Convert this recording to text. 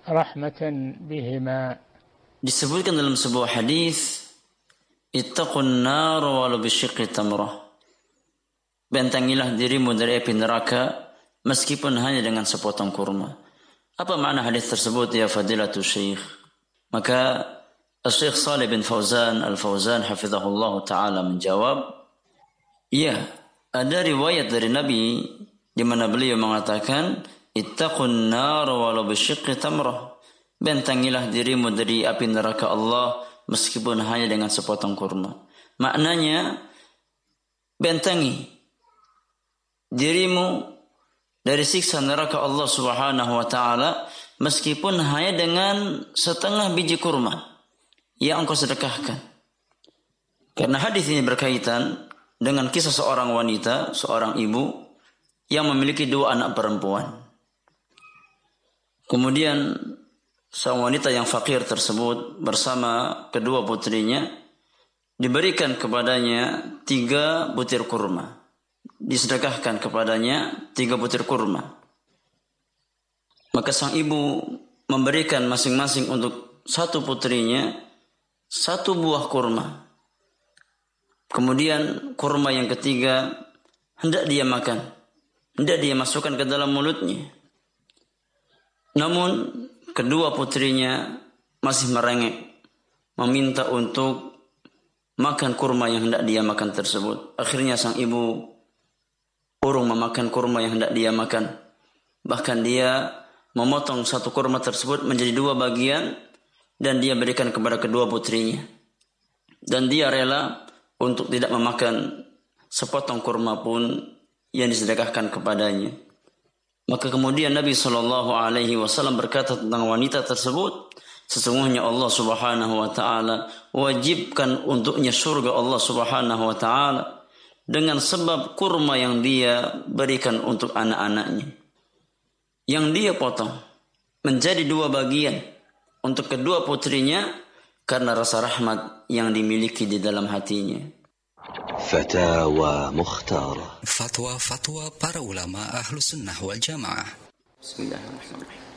رحمة بهما. Disebutkan dalam sebuah hadis, ittaqun nar walau bisyiqqi tamrah. Bentengilah dirimu dari api neraka meskipun hanya dengan sepotong kurma. Apa makna hadis tersebut ya fadilatul syekh? Maka Syekh Shalih bin Fauzan Al-Fauzan hafizahullah taala menjawab, iya, ada riwayat dari Nabi di mana beliau mengatakan, ittaqun nar walau bisyiqqi tamrah. Bentengilah dirimu dari api neraka Allah meskipun hanya dengan sepotong kurma. Maknanya, bentengi dirimu dari siksa neraka Allah Subhanahu wa taala meskipun hanya dengan setengah biji kurma yang engkau sedekahkan. Karena hadis ini berkaitan dengan kisah seorang wanita, seorang ibu yang memiliki 2 anak perempuan. Kemudian sang wanita yang fakir tersebut bersama kedua putrinya diberikan kepadanya 3 butir kurma. Disedekahkan kepadanya 3 butir kurma. Maka sang ibu memberikan masing-masing untuk satu putrinya 1 buah kurma. Kemudian kurma yang ketiga hendak dia makan, hendak dia masukkan ke dalam mulutnya. Namun kedua putrinya masih merengek, meminta untuk makan kurma yang hendak dia makan tersebut. Akhirnya sang ibu urung memakan kurma yang hendak dia makan. Bahkan dia memotong 1 kurma tersebut menjadi 2 bagian dan dia berikan kepada kedua putrinya. Dan dia rela untuk tidak memakan sepotong kurma pun yang disedekahkan kepadanya. Maka kemudian Nabi SAW berkata tentang wanita tersebut, sesungguhnya Allah Subhanahu wa taala wajibkan untuknya surga Allah Subhanahu wa taala dengan sebab kurma yang dia berikan untuk anak-anaknya, yang dia potong menjadi 2 bagian untuk kedua putrinya karena rasa rahmat yang dimiliki di dalam hatinya. Fatawa Mukhtarah. Fatwa para ulama Ahlus Sunnah wal Jamaah. Bismillahirrahmanirrahim.